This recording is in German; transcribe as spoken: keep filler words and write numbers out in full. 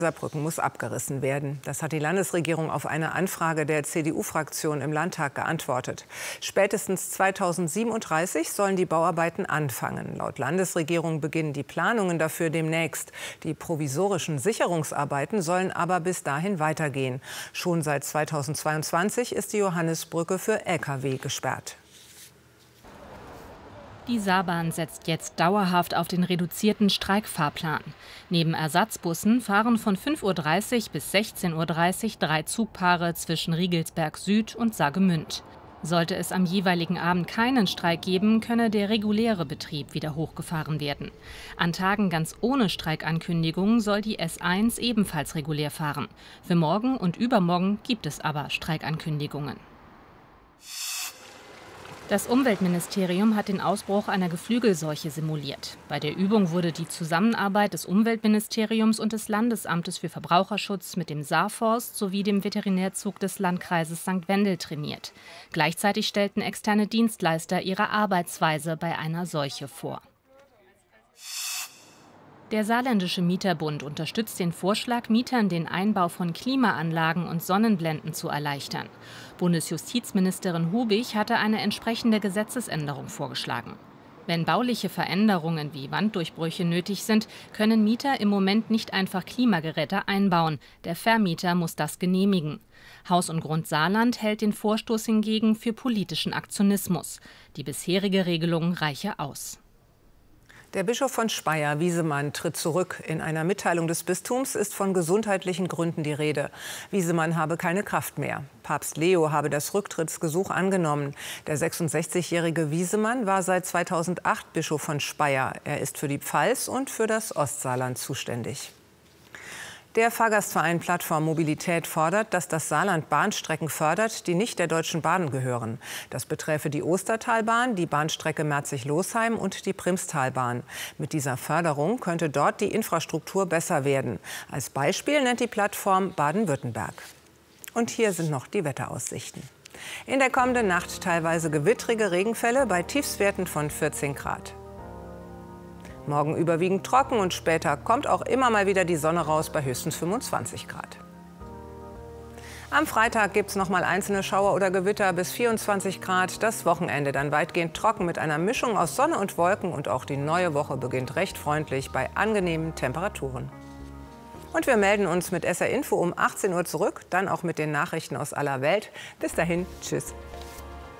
Saarbrücken muss abgerissen werden. Das hat die Landesregierung auf eine Anfrage der C D U-Fraktion im Landtag geantwortet. Spätestens zweitausendsiebenunddreißig sollen die Bauarbeiten anfangen. Laut Landesregierung beginnen die Planungen dafür demnächst. Die provisorischen Sicherungsarbeiten sollen aber bis dahin weitergehen. Schon seit zweitausendzweiundzwanzig ist die Johannisbrücke für L K W gesperrt. Die Saarbahn setzt jetzt dauerhaft auf den reduzierten Streikfahrplan. Neben Ersatzbussen fahren von fünf Uhr dreißig bis sechzehn Uhr dreißig drei Zugpaare zwischen Riegelsberg Süd und Saargemünd. Sollte es am jeweiligen Abend keinen Streik geben, könne der reguläre Betrieb wieder hochgefahren werden. An Tagen ganz ohne Streikankündigung soll die S eins ebenfalls regulär fahren. Für morgen und übermorgen gibt es aber Streikankündigungen. Das Umweltministerium hat den Ausbruch einer Geflügelseuche simuliert. Bei der Übung wurde die Zusammenarbeit des Umweltministeriums und des Landesamtes für Verbraucherschutz mit dem Saarforst sowie dem Veterinärzug des Landkreises Sankt Wendel trainiert. Gleichzeitig stellten externe Dienstleister ihre Arbeitsweise bei einer Seuche vor. Der Saarländische Mieterbund unterstützt den Vorschlag, Mietern den Einbau von Klimaanlagen und Sonnenblenden zu erleichtern. Bundesjustizministerin Hubig hatte eine entsprechende Gesetzesänderung vorgeschlagen. Wenn bauliche Veränderungen wie Wanddurchbrüche nötig sind, können Mieter im Moment nicht einfach Klimageräte einbauen. Der Vermieter muss das genehmigen. Haus und Grund Saarland hält den Vorstoß hingegen für politischen Aktionismus. Die bisherige Regelung reiche aus. Der Bischof von Speyer, Wiesemann, tritt zurück. In einer Mitteilung des Bistums ist von gesundheitlichen Gründen die Rede. Wiesemann habe keine Kraft mehr. Papst Leo habe das Rücktrittsgesuch angenommen. Der sechsundsechzigjährige Wiesemann war seit zweitausendacht Bischof von Speyer. Er ist für die Pfalz und für das Ostsaarland zuständig. Der Fahrgastverein Plattform Mobilität fordert, dass das Saarland Bahnstrecken fördert, die nicht der Deutschen Bahn gehören. Das beträfe die Ostertalbahn, die Bahnstrecke Merzig-Losheim und die Primstalbahn. Mit dieser Förderung könnte dort die Infrastruktur besser werden. Als Beispiel nennt die Plattform Baden-Württemberg. Und hier sind noch die Wetteraussichten. In der kommenden Nacht teilweise gewittrige Regenfälle bei Tiefstwerten von vierzehn Grad. Morgen überwiegend trocken und später kommt auch immer mal wieder die Sonne raus bei höchstens fünfundzwanzig Grad. Am Freitag gibt es noch mal einzelne Schauer oder Gewitter bis vierundzwanzig Grad. Das Wochenende dann weitgehend trocken mit einer Mischung aus Sonne und Wolken. Und auch die neue Woche beginnt recht freundlich bei angenehmen Temperaturen. Und wir melden uns mit S R Info um achtzehn Uhr zurück, dann auch mit den Nachrichten aus aller Welt. Bis dahin, tschüss.